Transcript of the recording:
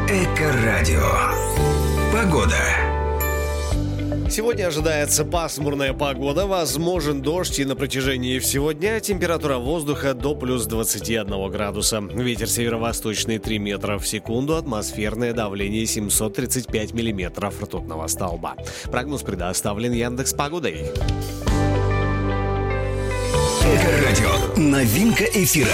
Эко-радио. Погода. Сегодня ожидается пасмурная погода, возможен дождь, и на протяжении всего дня температура воздуха до плюс 21 градуса. Ветер северо-восточный 3 метра в секунду, атмосферное давление 735 миллиметров ртутного столба. Прогноз предоставлен Яндекс.Погодой. Эко-радио. Новинка эфира.